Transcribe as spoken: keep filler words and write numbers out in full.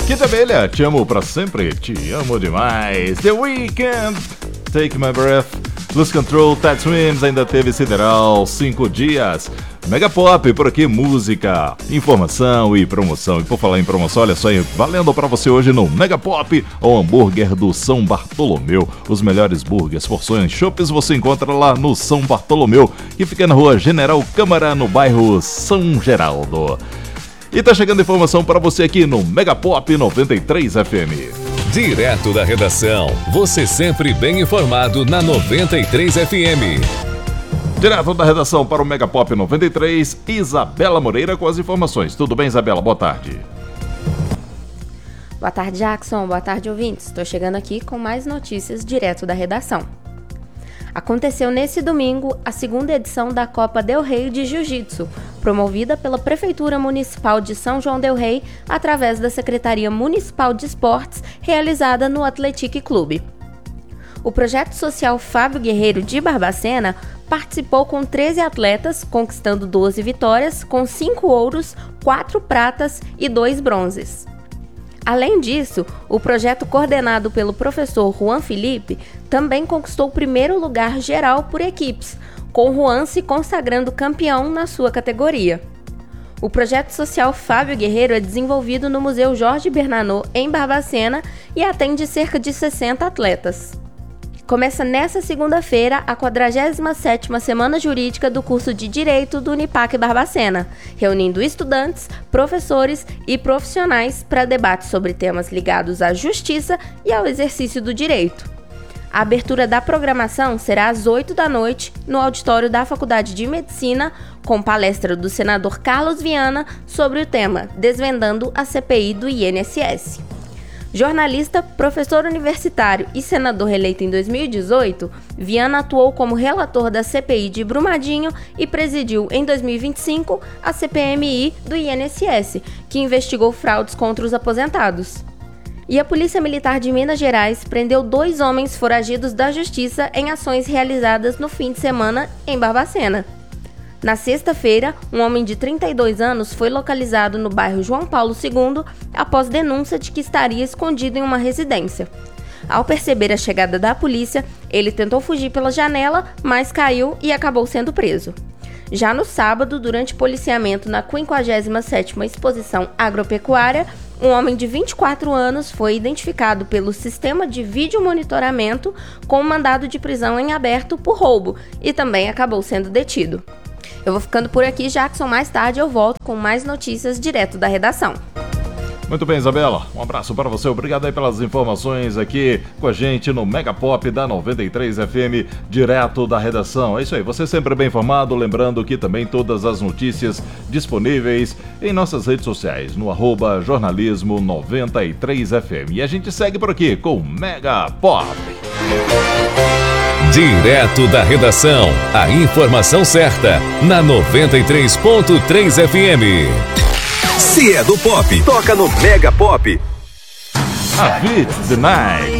Kid Abelha, te amo pra sempre, te amo demais. The Weeknd, Take My Breath. Lose Control, Ted Swims, ainda teve Sideral, Cinco Dias. Mega Pop, por aqui, música, informação e promoção. E por falar em promoção, olha só, valendo pra você hoje no Mega Pop, o hambúrguer do São Bartolomeu. Os melhores burgers, porções, chopes você encontra lá no São Bartolomeu, que fica na rua General Câmara, no bairro São Geraldo. E tá chegando informação pra você aqui no Mega Pop noventa e três F M. Direto da redação, você sempre bem informado na noventa e três F M. Direto da redação para o Mega Pop noventa e três, Isabela Moreira com as informações. Tudo bem, Isabela? Boa tarde. Boa tarde, Jackson. Boa tarde, ouvintes. Estou chegando aqui com mais notícias direto da redação. Aconteceu nesse domingo a segunda edição da Copa Del Rey de Jiu-Jitsu, promovida pela Prefeitura Municipal de São João del Rei através da Secretaria Municipal de Esportes, realizada no Athletic Clube. O projeto social Fábio Guerreiro de Barbacena participou com treze atletas, conquistando doze vitórias, com cinco ouros, quatro pratas e dois bronzes. Além disso, o projeto coordenado pelo professor Juan Felipe também conquistou o primeiro lugar geral por equipes, com Juan se consagrando campeão na sua categoria. O projeto social Fábio Guerreiro é desenvolvido no Museu Jorge Bernanou, em Barbacena, e atende cerca de sessenta atletas. Começa nesta segunda-feira a quadragésima sétima Semana Jurídica do curso de Direito do Unipac Barbacena, reunindo estudantes, professores e profissionais para debates sobre temas ligados à justiça e ao exercício do direito. A abertura da programação será às oito da noite no auditório da Faculdade de Medicina, com palestra do senador Carlos Viana sobre o tema Desvendando a C P I do I N S S. Jornalista, professor universitário e senador eleito em dois mil e dezoito, Viana atuou como relator da C P I de Brumadinho e presidiu em dois mil e vinte e cinco a C P M I do I N S S, que investigou fraudes contra os aposentados. E a Polícia Militar de Minas Gerais prendeu dois homens foragidos da Justiça em ações realizadas no fim de semana em Barbacena. Na sexta-feira, um homem de trinta e dois anos foi localizado no bairro João Paulo segundo após denúncia de que estaria escondido em uma residência. Ao perceber a chegada da polícia, ele tentou fugir pela janela, mas caiu e acabou sendo preso. Já no sábado, durante policiamento na quinquagésima sétima Exposição Agropecuária, um homem de vinte e quatro anos foi identificado pelo sistema de vídeo monitoramento com mandado de prisão em aberto por roubo e também acabou sendo detido. Eu vou ficando por aqui, Jackson. Mais tarde eu volto com mais notícias direto da redação. Muito bem, Isabela. Um abraço para você. Obrigado aí pelas informações aqui com a gente no Mega Pop da noventa e três F M, direto da redação. É isso aí, você sempre bem informado. Lembrando que também todas as notícias disponíveis em nossas redes sociais, no arroba jornalismo noventa e três F M. E a gente segue por aqui com Mega Pop. Direto da redação, a informação certa, na noventa e três ponto três F M. Se é do pop, toca no Mega Pop. A Hit the Night.